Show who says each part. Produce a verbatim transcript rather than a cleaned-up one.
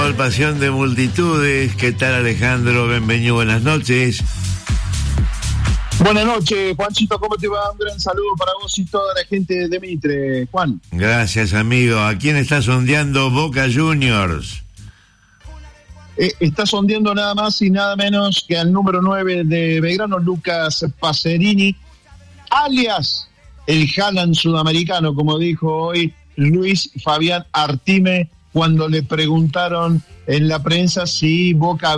Speaker 1: agolpación de multitudes. ¿Qué tal, Alejandro? Bienvenido, buenas noches.
Speaker 2: Buenas noches, Juancito, ¿cómo te va? Un gran saludo para vos y toda la gente de Mitre, Juan.
Speaker 1: Gracias, amigo. ¿A quién está sondeando Boca Juniors?
Speaker 2: Eh, está sondeando nada más y nada menos que al número nueve de Belgrano, Lucas Pacerini, alias el Haaland sudamericano, como dijo hoy Luis Fabián Artime cuando le preguntaron en la prensa si Boca